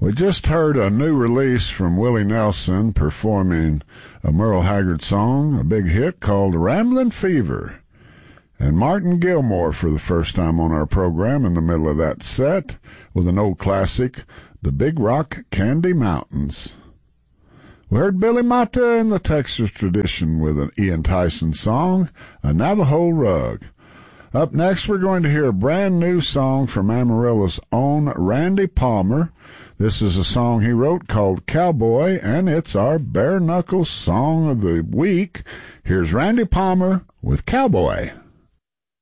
We just heard a new release from Willie Nelson performing a Merle Haggard song, a big hit called Ramblin' Fever. And Martin Gilmore for the first time on our program in the middle of that set with an old classic, The Big Rock Candy Mountains. We heard Billy Mata in the Texas tradition with an Ian Tyson song, A Navajo Rug. Up next, we're going to hear a brand new song from Amarillo's own Randy Palmer. This is a song he wrote called Cowboy, and it's our bare knuckles song of the week. Here's Randy Palmer with Cowboy.